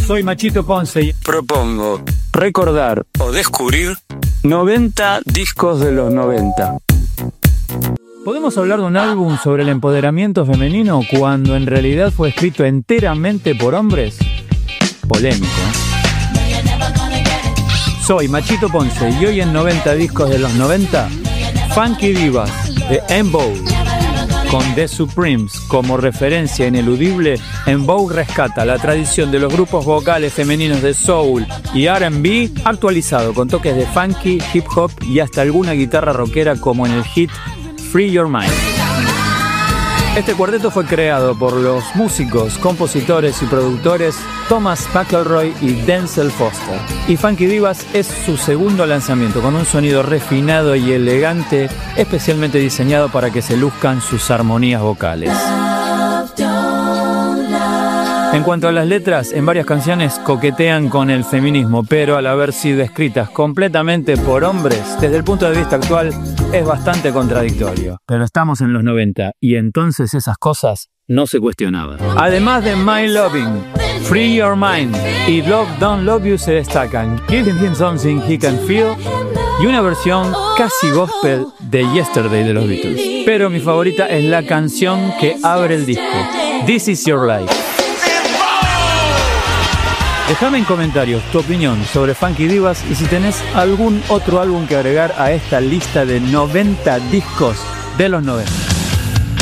Soy Machito Ponce y propongo recordar o descubrir 90 discos de los 90. ¿podemos hablar de un álbum sobre el empoderamiento femenino cuando en realidad fue escrito enteramente por hombres? Polémico, ¿eh? Soy Machito Ponce y hoy en 90 discos de los 90, Funky Divas de En Vogue. Con The Supremes como referencia ineludible, En Vogue rescata la tradición de los grupos vocales femeninos de soul y R&B, actualizado con toques de funky, hip hop y hasta alguna guitarra rockera como en el hit Free Your Mind. Este cuarteto fue creado por los músicos, compositores y productores Thomas McElroy y Denzel Foster. Y Funky Divas es su segundo lanzamiento, con un sonido refinado y elegante, especialmente diseñado para que se luzcan sus armonías vocales. En cuanto a las letras, en varias canciones coquetean con el feminismo, pero al haber sido escritas completamente por hombres, desde el punto de vista actual es bastante contradictorio. Pero estamos en los 90 y entonces esas cosas no se cuestionaban. Además de My Loving, Free Your Mind y Love Don't Love You se destacan Giving Him Something He Can Feel y una versión casi gospel de Yesterday de los Beatles. Pero mi favorita es la canción que abre el disco, This Is Your Life. Déjame en comentarios tu opinión sobre Funky Divas y si tenés algún otro álbum que agregar a esta lista de 90 discos de los 90.